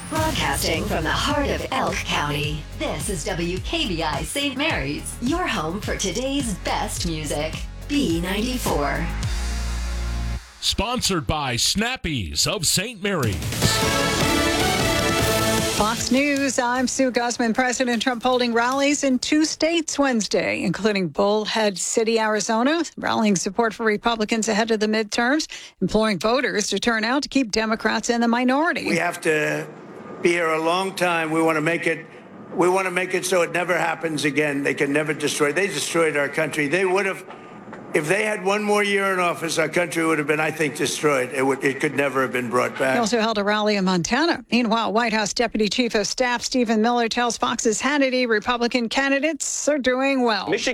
Broadcasting from the heart of Elk County, this is WKBI St. Mary's, your home for today's best music. B94. Sponsored by Snappies of St. Mary's. Fox News, I'm Sue Guzman. President Trump holding rallies in 2 states Wednesday, including Bullhead City, Arizona, rallying support for Republicans ahead of the midterms, imploring voters to turn out to keep Democrats in the minority. We have to be here a long time. We want to make it so it never happens again. They can never destroy. They destroyed our country. They would have, if they had one more year in office, our country would have been, I think, destroyed. It could never have been brought back. He also held a rally in Montana. Meanwhile, White House Deputy Chief of Staff Stephen Miller tells Fox's Hannity Republican candidates are doing well.